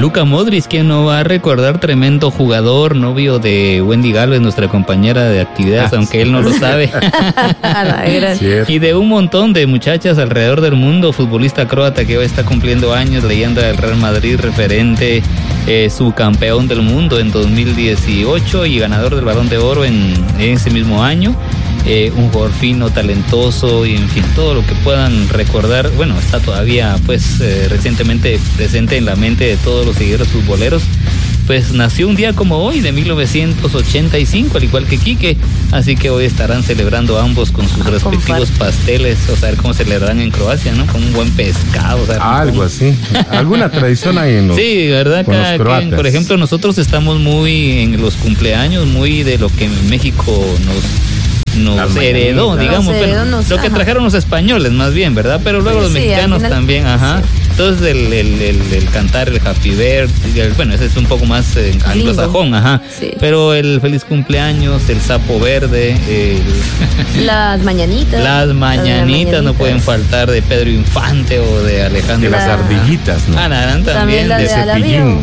Luka Modric, ¿quién no va a recordar? Tremendo jugador, novio de Wendy Galvez, nuestra compañera de actividades, aunque él no lo sabe. Y de un montón de muchachas alrededor del mundo, futbolista croata que hoy está cumpliendo años, leyenda del Real Madrid, referente, subcampeón del mundo en 2018 y ganador del Balón de Oro en ese mismo año. Un jugador fino, talentoso y en fin, todo lo que puedan recordar. Bueno, está todavía pues recientemente presente en la mente de todos los seguidores futboleros. Pues nació un día como hoy de 1985, al igual que Quique, así que hoy estarán celebrando ambos con sus respectivos pasteles, o sea, cómo celebrarán en Croacia, ¿no? Con un buen pescado, o sea, algo así. ¿Alguna tradición hay en los Sí, ¿verdad? Por ejemplo, nosotros estamos muy en los cumpleaños, muy de lo que en México nos heredó, digamos, lo que trajeron los españoles más bien, ¿verdad? Pero luego los mexicanos también, Sí. Entonces el cantar el Happy Birthday, bueno, ese es un poco más anglosajón, Sí. Pero el feliz cumpleaños, el sapo verde, las mañanitas. Las mañanitas no pueden faltar, de Pedro Infante o de Alejandro. De las ardillitas, ¿no? También de Cepillín.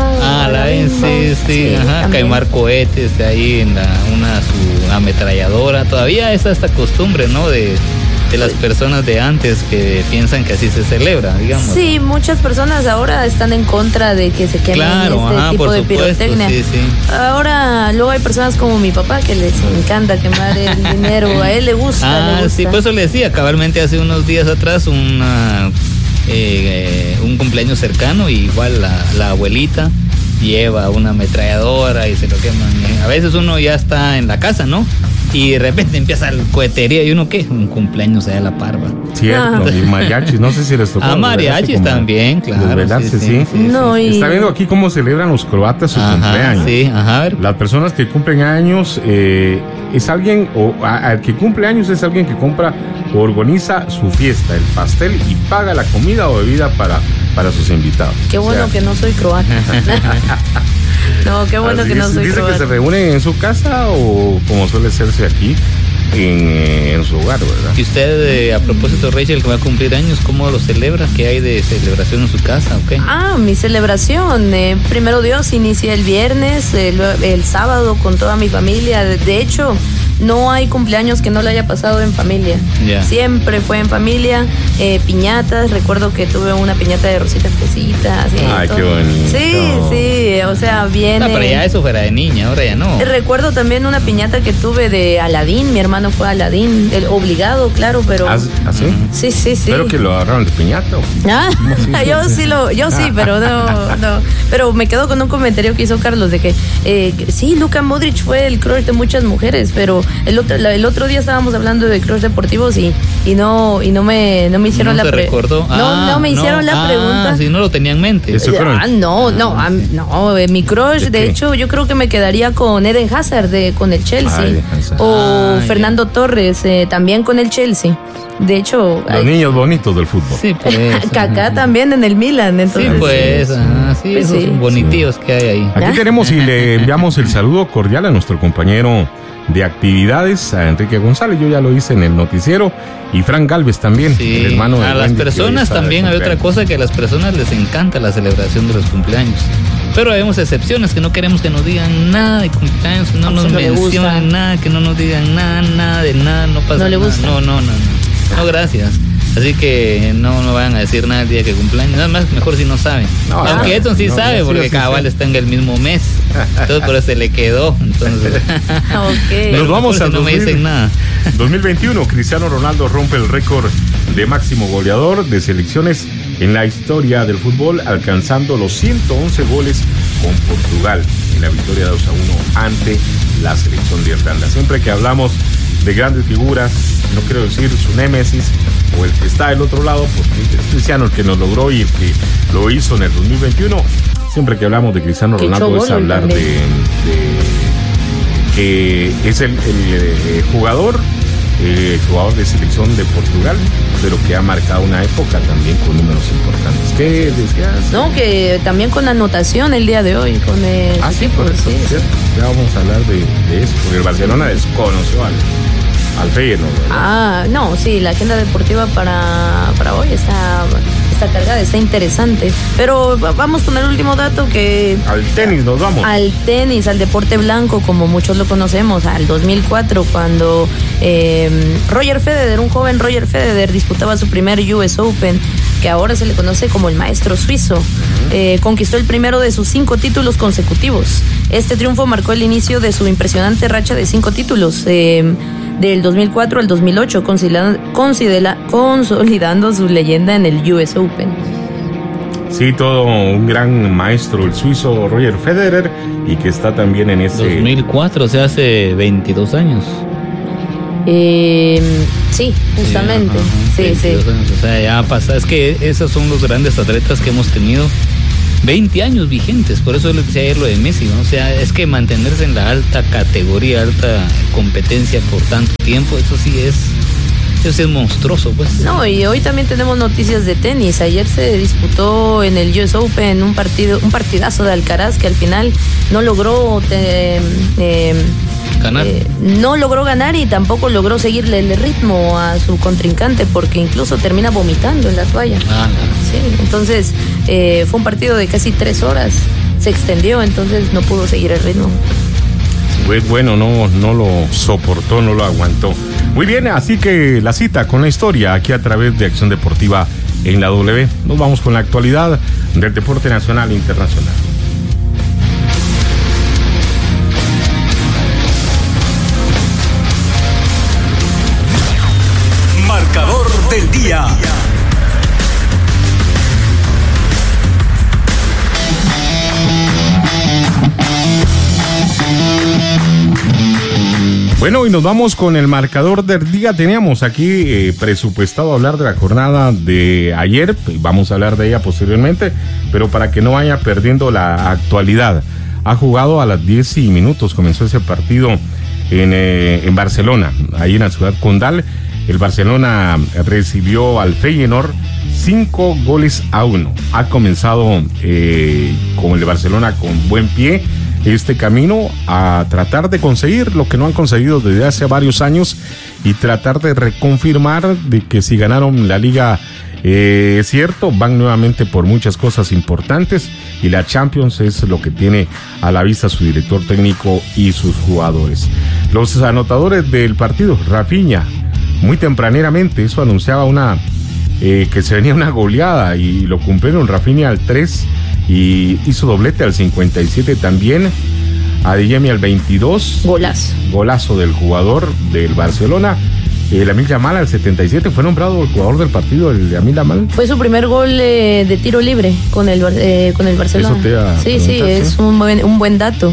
Sí, quemar cohetes de ahí en su ametralladora. Todavía es esta costumbre, ¿no? De las personas de antes que piensan que así se celebra, digamos. Sí, muchas personas ahora están en contra de que se quemen tipo de pirotecnia. Sí. Ahora, luego hay personas como mi papá que les encanta quemar el dinero, a él le gusta. Sí, por eso le decía, cabalmente hace unos días atrás un cumpleaños cercano, y igual la abuelita lleva una ametralladora y se lo queman. A veces uno ya está en la casa, ¿no? Y de repente empieza el cohetería y uno, ¿qué? Un cumpleaños allá a la parva. Cierto, y mariachis, no sé si les tocó. Mariachis también, claro. Sí. No, Está viendo aquí cómo celebran los croatas su cumpleaños. Sí, Las personas que cumplen años es alguien, al que cumple años es alguien que compra o organiza su fiesta, el pastel, y paga la comida o bebida para sus invitados. Qué bueno que no soy croata. No, qué bueno que no soy croata. Dice que se reúnen en su casa o como suele hacerse aquí en su hogar, ¿verdad? Y usted, a propósito, Rachel, que va a cumplir años, ¿cómo lo celebra? ¿Qué hay de celebración en su casa? ¿Okay? Mi celebración, primero Dios, inicia el viernes, el sábado con toda mi familia. De hecho, no hay cumpleaños que no lo haya pasado en familia. Siempre fue en familia. Piñatas, recuerdo que tuve una piñata de Rosita Fresita. Ay, qué bonito. Sí, o sea, bien. Pero ya eso fuera de niña, ahora ya no. Recuerdo también una piñata que tuve de Aladín, mi hermano fue Aladín, obligado, claro, pero. ¿Así? Sí. Pero que lo agarraron de piñata. Yo sí, pero no. Pero me quedo con un comentario que hizo Carlos de que sí, Luka Modric fue el crush de muchas mujeres, pero el otro día estábamos hablando de crush deportivos y no me hicieron la pregunta. No me hicieron la pregunta. Si no lo tenía en mente. Mi crush, de hecho, yo creo que me quedaría con Eden Hazard con el Chelsea. O Fernando Torres, también con el Chelsea. De hecho, los niños bonitos del fútbol. Sí, pues. Kaká también en el Milan. Entonces, sí, pues. Esos bonitillos que hay ahí. Aquí tenemos y le enviamos el saludo cordial a nuestro compañero de actividades, a Enrique González. Yo ya lo hice en el noticiero, y Frank Galvez también, el hermano de a las personas también hay otra cosa, que a las personas les encanta la celebración de los cumpleaños, pero vemos excepciones que no queremos que nos digan nada de cumpleaños, no nos mencionen nada, que no nos digan nada de nada, no pasa nada. No le gusta. No, gracias. Así que no vayan a decir nada el día que cumpleaños. Nada más, mejor si no saben. Aunque Edson sí sabe, porque cabal está en el mismo mes. Entonces, pero se le quedó. Entonces, nos vamos a no me dicen nada. 2021, Cristiano Ronaldo rompe el récord de máximo goleador de selecciones en la historia del fútbol, alcanzando los 111 goles con Portugal en la victoria 2-1 ante la selección de Irlanda. Siempre que hablamos de grandes figuras, no quiero decir su némesis o el que está del otro lado, porque es Cristiano el que nos logró y el que lo hizo en el 2021. Siempre que hablamos de Cristiano Ronaldo es hablar de que es el jugador de selección de Portugal, pero que ha marcado una época también con números importantes. ¿Qué decías? No, que también con anotación el día de hoy con el equipo. Por eso, sí. Ya vamos a hablar de eso, porque el Barcelona desconoció al Feyenoord, ¿verdad? No, sí, la agenda deportiva para hoy está está cargada, está interesante. Pero vamos con el último dato que... Al tenis nos vamos. Al tenis, al deporte blanco, como muchos lo conocemos, al 2004, cuando Roger Federer, un joven Roger Federer, disputaba su primer US Open, que ahora se le conoce como el maestro suizo. Conquistó el primero de sus 5 títulos consecutivos. Este triunfo marcó el inicio de su impresionante racha de 5 títulos, del 2004 al 2008, consolidando su leyenda en el US Open. Sí, todo un gran maestro, el suizo Roger Federer, y que está también en ese... 2004, o sea, hace 22 años. Sí, justamente. Sí, sí. Años, o sea, ya pasa. Es que esos son los grandes atletas que hemos tenido. 20 años vigentes, por eso les decía ayer lo de Messi, ¿no? O sea, es que mantenerse en la alta categoría, alta competencia por tanto tiempo, eso sí es monstruoso, pues. No, y hoy también tenemos noticias de tenis. Ayer se disputó en el US Open un partidazo de Alcaraz que al final no logró ganar. No logró ganar y tampoco logró seguirle el ritmo a su contrincante, porque incluso termina vomitando en la toalla. Sí, entonces fue un partido de casi 3 horas, se extendió, entonces no pudo seguir el ritmo. Pues bueno, no lo soportó, no lo aguantó. Muy bien, así que la cita con la historia aquí a través de Acción Deportiva en la W. Nos vamos con la actualidad del deporte nacional e internacional. Marcador del día. Bueno, y nos vamos con el marcador del día. Teníamos aquí presupuestado hablar de la jornada de ayer, vamos a hablar de ella posteriormente, pero para que no vaya perdiendo la actualidad. Ha jugado a las 10 minutos, comenzó ese partido en Barcelona, ahí en la ciudad condal. El Barcelona recibió al Feyenoord 5-1. Ha comenzado con el Barcelona con buen pie este camino a tratar de conseguir lo que no han conseguido desde hace varios años y tratar de reconfirmar de que si ganaron la liga, es cierto, van nuevamente por muchas cosas importantes y la Champions es lo que tiene a la vista su director técnico y sus jugadores. Los anotadores del partido, Rafinha, muy tempraneramente, eso anunciaba que se venía una goleada y lo cumplieron. Rafinha al 3 y hizo doblete al 57 también. Adeyemi al 22. Golazo del jugador del Barcelona. Lamine Yamal al 77 fue nombrado el jugador del partido, el Lamine Yamal. Fue su primer gol de tiro libre con el Barcelona. Sí, es un buen dato.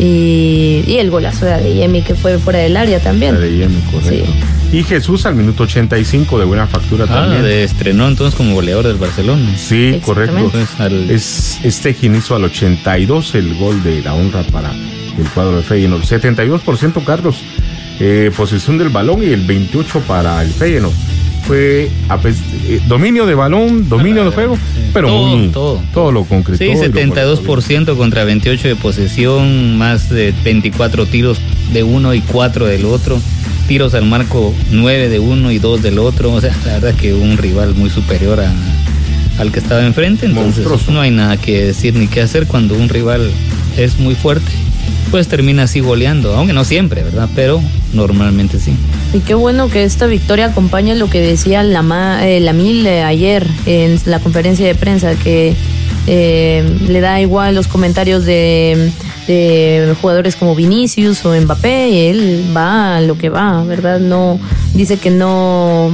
Y el golazo de Adeyemi que fue fuera del área también. Adeyemi, correcto. Sí. Y Jesús al minuto 85 de buena factura también. Estrenó entonces como goleador del Barcelona. Sí, correcto. Stegen hizo al 82 el gol de la honra para el cuadro de Feyenoord. 72%, Carlos, posesión del balón y el 28% para el Feyenoord. Fue dominio de balón, dominio de juego, pero todo lo concretó. Sí, 72% contra 28% de posesión, más de 24 tiros de uno y 4 del otro. Tiros al marco 9 de uno y 2 del otro. O sea, la verdad que un rival muy superior al que estaba enfrente. Entonces no hay nada que decir ni qué hacer cuando un rival es muy fuerte. Pues termina así goleando, aunque no siempre, ¿verdad? Pero normalmente sí. Y qué bueno que esta victoria acompaña lo que decía Lamine ayer en la conferencia de prensa, que le da igual los comentarios de jugadores como Vinicius o Mbappé, y él va a lo que va, ¿verdad? No dice que no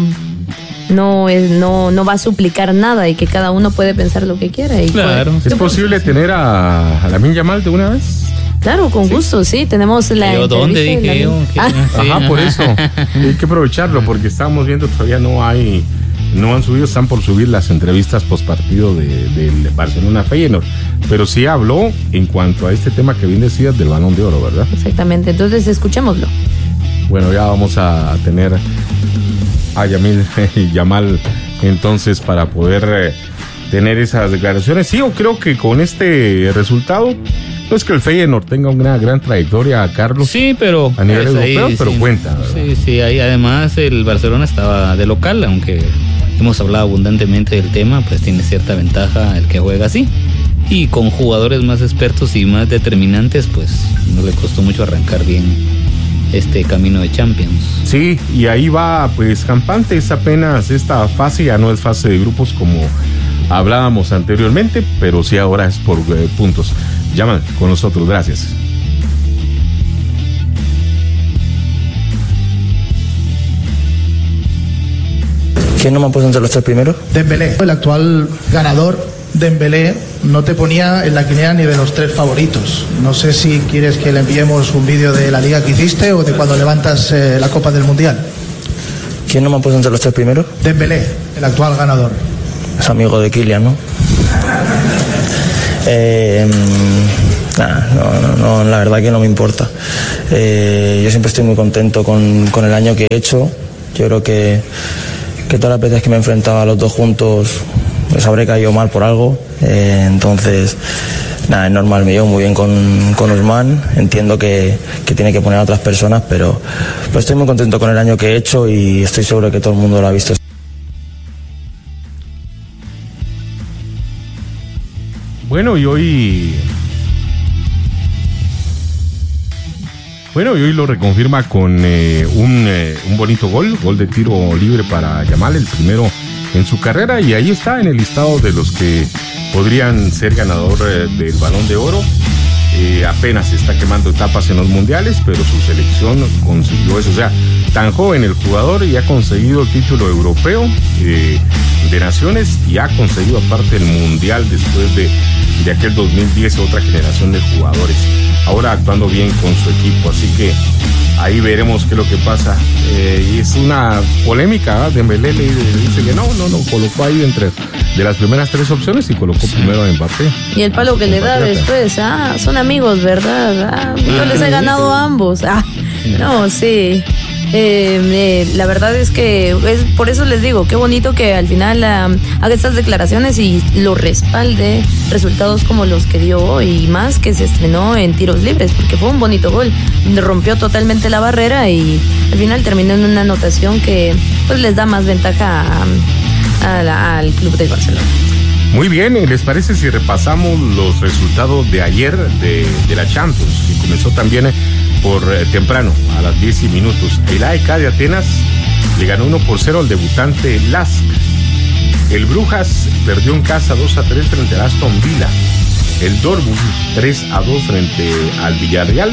va a suplicar nada y que cada uno puede pensar lo que quiera. Y claro. ¿Es posible tener a Lamine Yamal de una vez? Claro, con gusto, sí. Tenemos la entrevista. ¿Dónde dije yo? Ajá, por eso. Hay que aprovecharlo porque estábamos viendo todavía no han subido, están por subir las entrevistas postpartido del Barcelona Feyenoord, pero sí habló en cuanto a este tema que bien decías del Balón de Oro, ¿verdad? Exactamente, entonces escuchémoslo. Bueno, ya vamos a tener a Yamal entonces para poder tener esas declaraciones. Sí, yo creo que con este resultado no es que el Feyenoord tenga una gran trayectoria, Carlos. Sí, pero a nivel europeo, pero cuenta, ¿verdad? Sí, ahí además el Barcelona estaba de local, aunque hemos hablado abundantemente del tema, pues tiene cierta ventaja el que juega así. Y con jugadores más expertos y más determinantes, pues no le costó mucho arrancar bien este camino de Champions. Sí, y ahí va pues campante, es apenas esta fase, ya no es fase de grupos como hablábamos anteriormente, pero sí ahora es por puntos. Llaman con nosotros, gracias. ¿Quién no me ha puesto entre los 3 primeros? Dembélé, el actual ganador. Dembélé no te ponía en la quiniela ni de los 3 favoritos. No sé si quieres que le enviemos un vídeo de la liga que hiciste o de cuando levantas la Copa del Mundial. ¿Quién no me ha puesto entre los 3 primeros? Dembélé, el actual ganador. Es amigo de Kylian, ¿no? No, la verdad que no me importa. Yo siempre estoy muy contento con el año que he hecho. Yo creo que todas las veces que me he enfrentado a los dos juntos les habré caído mal por algo. Entonces, es normal, me llevo muy bien con Usman. Entiendo que tiene que poner a otras personas, pero estoy muy contento con el año que he hecho y estoy seguro que todo el mundo lo ha visto. Bueno, y hoy lo reconfirma con un bonito gol de tiro libre para Yamal, el primero en su carrera, y ahí está en el listado de los que podrían ser ganador del Balón de Oro. Apenas está quemando etapas en los mundiales, pero su selección consiguió eso. O sea, tan joven el jugador y ha conseguido el título europeo de naciones y ha conseguido aparte el mundial después de aquel 2010, otra generación de jugadores. Ahora actuando bien con su equipo, así que ahí veremos qué es lo que pasa. Y es una polémica, Dembélé le dice que no, colocó ahí entre de las primeras 3 opciones y colocó primero a Mbappé. Y el palo que le da después, son amigos, ¿verdad? Yo les he ganado a ambos. No, sí. La verdad es que por eso les digo, qué bonito que al final haga estas declaraciones y lo respalde, resultados como los que dio hoy, y más que se estrenó en tiros libres, porque fue un bonito gol, rompió totalmente la barrera y al final terminó en una anotación que pues les da más ventaja al club de Barcelona. Muy bien, ¿les parece si repasamos los resultados de ayer de la Champions, que comenzó también por temprano, a las 10 minutos? El AEK de Atenas le ganó 1-0 al debutante Lask. El Brujas perdió en casa 2-3 frente al Aston Villa. El Dortmund 3-2 frente al Villarreal.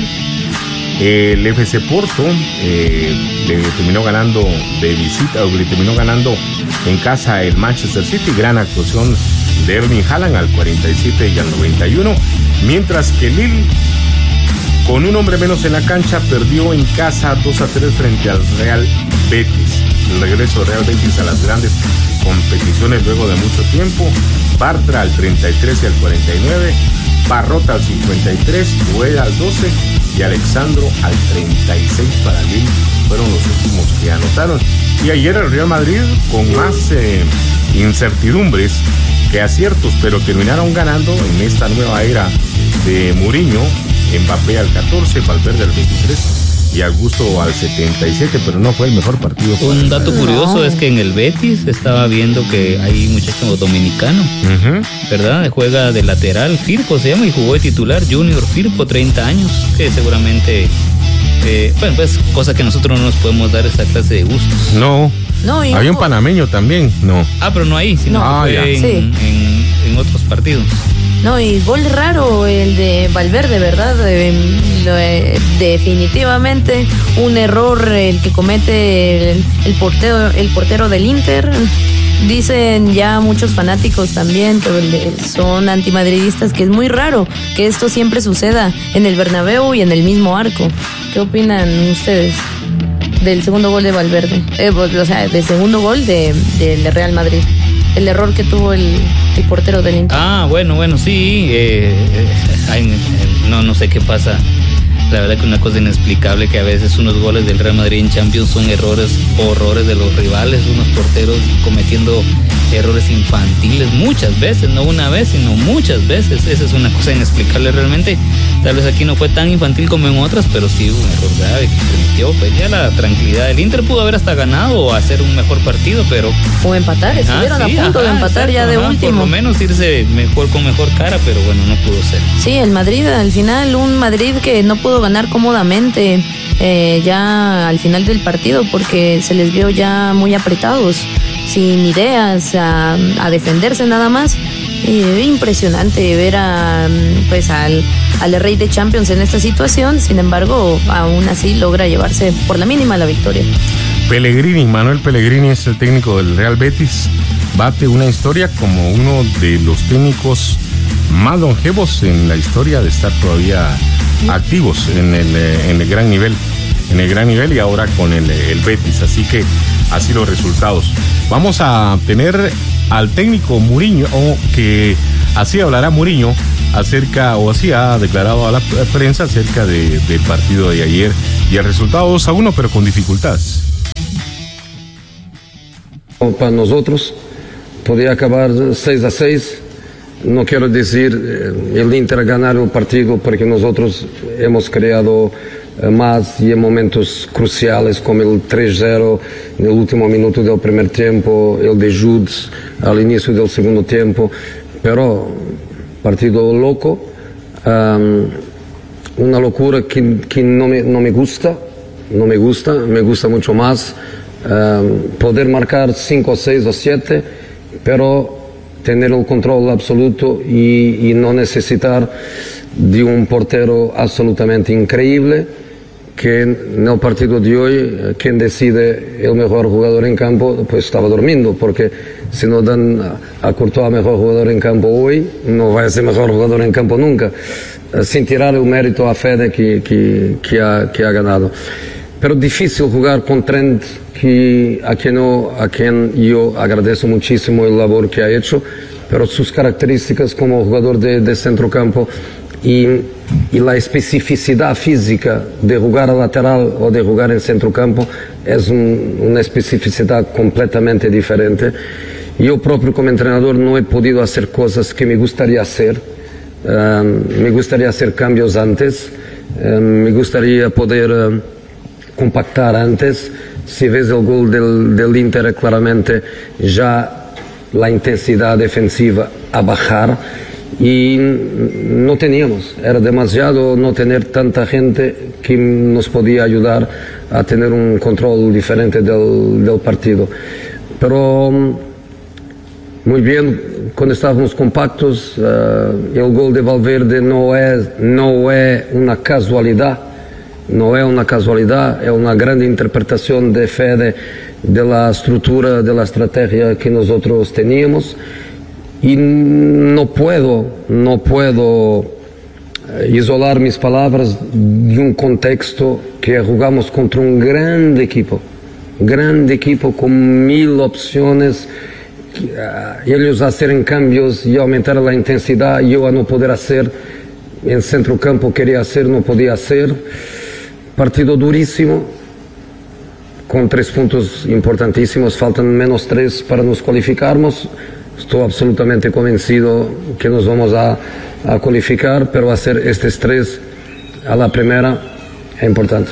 El FC Porto le terminó ganando de visita, o le terminó ganando en casa el Manchester City. Gran actuación de Erling Haaland al 47 y al 91. Mientras que Lille, con un hombre menos en la cancha, perdió en casa 2-3 frente al Real Betis. El regreso del Real Betis a las grandes competiciones luego de mucho tiempo. Bartra al 33 y al 49, Parrota al 53, Boeda al 12 y Alexandro al 36 para Lille. Fueron los últimos que anotaron. Y ayer el Real Madrid, con más incertidumbres que aciertos, pero terminaron ganando en esta nueva era de Mourinho. Mbappé al 14, Valverde al 23 y Augusto al 77, pero no fue el mejor partido. Un dato curioso es que en el Betis estaba viendo que hay un muchacho dominicano, ¿verdad? Juega de lateral, Firpo se llama, y jugó de titular, Junior Firpo, 30 años, que seguramente, bueno, pues cosa que nosotros no nos podemos dar esa clase de gustos. No, había un panameño también, no. Pero no ahí, sino que fue en otros partidos. No, y gol raro el de Valverde, ¿verdad? Definitivamente un error el que comete el portero del Inter. Dicen ya muchos fanáticos también, pero son antimadridistas, que es muy raro que esto siempre suceda en el Bernabéu y en el mismo arco. ¿Qué opinan ustedes del segundo gol de Valverde? O sea, del segundo gol del Real Madrid. El error que tuvo el portero del Inter. Bueno, sí. No sé qué pasa La verdad que una cosa inexplicable, que a veces unos goles del Real Madrid en Champions son horrores de los rivales, unos porteros cometiendo errores infantiles muchas veces, no una vez, sino muchas veces. Esa es una cosa inexplicable realmente. Tal vez aquí no fue tan infantil como en otras, pero sí hubo un error grave que permitió pues ya la tranquilidad. El Inter pudo haber hasta ganado o hacer un mejor partido, pero... O empatar, estuvieron a punto de empatar, exacto, ya de último. Por lo menos irse mejor con mejor cara, pero bueno, no pudo ser. Sí, el Madrid al final, un Madrid que no pudo ganar cómodamente ya al final del partido, porque se les vio ya muy apretados, sin ideas, a defenderse nada más. Impresionante ver al rey de Champions en esta situación. Sin embargo, aún así logra llevarse por la mínima la victoria. Manuel Pellegrini es el técnico del Real Betis. Bate una historia como uno de los técnicos más longevos en la historia de estar todavía activos en el gran nivel. En el gran nivel y ahora con el Betis. Así que así los resultados. Vamos a tener al técnico Mourinho, que así hablará Mourinho acerca, o así ha declarado a la prensa acerca del partido de ayer y el resultado 2-1, pero con dificultades. Para nosotros podía acabar 6-6. No quiero decir el Inter ganar el partido, porque nosotros hemos creado más y en momentos cruciales como el 3-0 en el último minuto del primer tiempo, el de Jude al inicio del segundo tiempo, pero partido loco, una locura que no me gusta, me gusta mucho más poder marcar 5, 6 o 7, pero tener el control absoluto y no necesitar de un portero absolutamente increíble, que en el partido de hoy, quien decide el mejor jugador en campo, pues estaba durmiendo, porque si no dan a Courtois mejor jugador en campo hoy, no va a ser mejor jugador en campo nunca, sin tirar el mérito a Fede que ha ganado. Pero difícil jugar con Trent, a quien yo agradezco muchísimo el labor que ha hecho, pero sus características como jugador de centrocampo y la especificidad física de jugar a lateral o de jugar en centrocampo es una especificidad completamente diferente. Yo propio como entrenador no he podido hacer cosas que me gustaría hacer. Me gustaría hacer cambios antes, me gustaría poder compactar antes. Si ves el gol del Inter, claramente ya la intensidad defensiva a bajar, y no teníamos, era demasiado no tener tanta gente que nos podía ayudar a tener un control diferente del partido. Pero muy bien, cuando estábamos compactos, el gol de Valverde no es una casualidad. No es una casualidad, es una gran interpretación de Fede de la estructura, de la estrategia que nosotros teníamos. Y no puedo isolar mis palabras de un contexto que jugamos contra un grande equipo con 1000 opciones, ellos hacer cambios y aumentar la intensidad, yo a no poder hacer, en centrocampo quería hacer, no podía hacer. Partido durísimo, con 3 puntos importantísimos, faltan menos 3 para nos cualificarnos. Estoy absolutamente convencido que nos vamos a cualificar, pero hacer estos 3 a la primera es importante.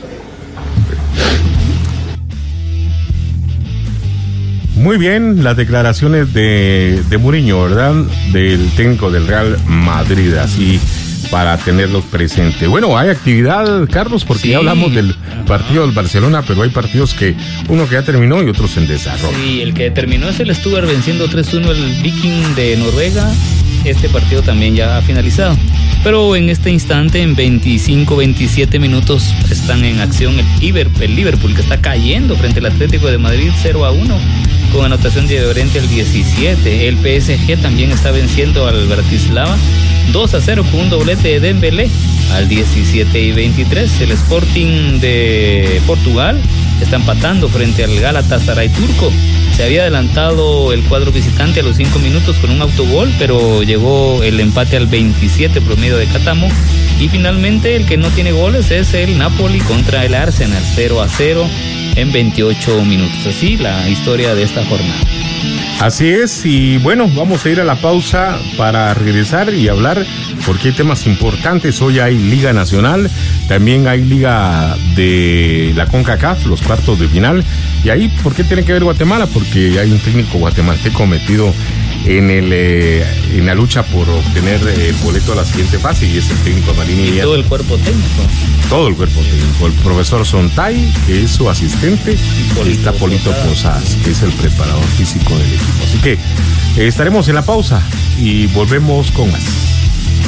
Muy bien, las declaraciones de Mourinho, ¿verdad? Del técnico del Real Madrid, así para tenerlos presentes. Bueno, hay actividad, Carlos, porque sí, ya hablamos del partido del Barcelona, pero hay partidos uno que ya terminó y otros en desarrollo. Sí, el que terminó es el Stuttgart venciendo 3-1 el Viking de Noruega. Este partido también ya ha finalizado. Pero en este instante, en 25-27 minutos, están en acción el Liverpool, que está cayendo frente al Atlético de Madrid 0-1, con anotación de Llorente al 17. El PSG también está venciendo al Bratislava 2-0 con un doblete de Dembélé al 17 y 23. El Sporting de Portugal está empatando frente al Galatasaray turco. Se había adelantado el cuadro visitante a los 5 minutos con un autogol, pero llegó el empate al 27 promedio de Cátamo. Y finalmente el que no tiene goles es el Napoli contra el Arsenal, 0-0 en 28 minutos. Así la historia de esta jornada. Así es, y bueno, vamos a ir a la pausa para regresar y hablar, porque hay temas importantes. Hoy hay Liga Nacional, también hay Liga de la CONCACAF, los cuartos de final. Y ahí, ¿por qué tiene que ver Guatemala? Porque hay un técnico guatemalteco metido en la lucha por obtener el boleto a la siguiente fase, y es el técnico Marini. Y todo el cuerpo técnico. Todo el cuerpo técnico. El profesor Sontay, que es su asistente, y está Polito Posadas, que es el preparador físico del equipo. Así que estaremos en la pausa y volvemos con más.